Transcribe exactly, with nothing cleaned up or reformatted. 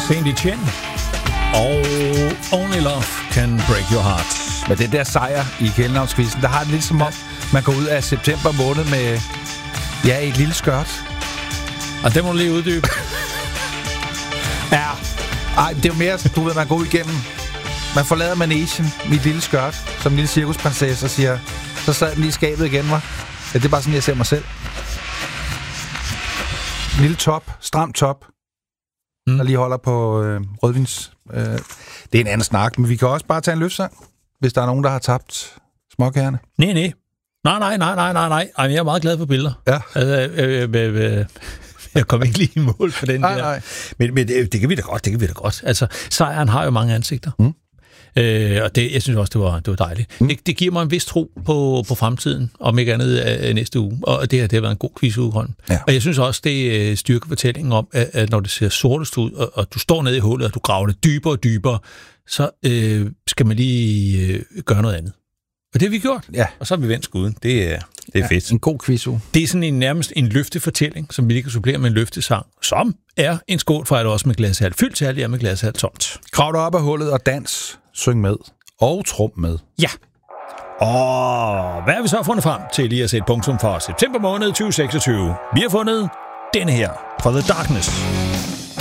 Saint Etienne og Only Love Can Break Your Heart. Men den der sejr i kælenavnskvisten, der har det lidt som om, man går ud af september måned med, ja, et lille skørt. Og det må du lige uddybe. Ja. Ej, det er jo mere, du ved, man går ud igennem. Man forlader manesien med et lille skørt, som en lille cirkusprinsesse, og siger, så sad den lige i skabet igen, var. Ja, det er bare sådan, jeg ser mig selv. En lille top, stram top, mm. der lige holder på øh, rødvins. Øh. Det er en anden snak, men vi kan også bare tage en løfsang, hvis der er nogen, der har tabt småkagerne. Nej, nej. Nej, nej, nej, nej, nej, nej. Jeg er meget glad for billeder. Ja. Altså, øh, øh, øh, jeg kommer ikke lige i mål for den nej, der. Nej. Men, men det, det kan vi da godt, det kan vi da godt. Altså, sejren har jo mange ansigter. Mm. Øh, og det, jeg synes også, det var, det var dejligt. Mm. Det, det giver mig en vis tro på, på fremtiden, om ikke andet øh, næste uge. Og det her, det har været en god quizuge, Grøn. Ja. Og jeg synes også, det øh, styrker fortællingen om, at, at når det ser sortest ud, og, og du står nede i hullet, og du graver det dybere og dybere, så øh, skal man lige øh, gøre noget andet. Og det har vi gjort. Ja. Og så har vi vendt skuden. Det er, det er ja, fedt. En god quizuge. Det er sådan en, nærmest en løftefortælling, som vi lige kan supplere med en løftesang, som er en skål for, at også med glashalt fyldt, særligt er med glashalt tomt. Krav dig op af hullet og dans. Syng med. Og trum med. Ja. Og hvad har vi så fundet frem til lige at sætte punktum for september måned tyve seksogtyve? Vi har fundet denne her, For the Darkness.